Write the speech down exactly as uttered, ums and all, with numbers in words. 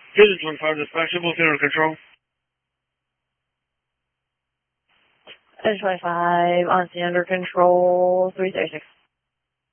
Business one five dispatch, both under control. Edge twenty-five, on scene under control, three thirty-six.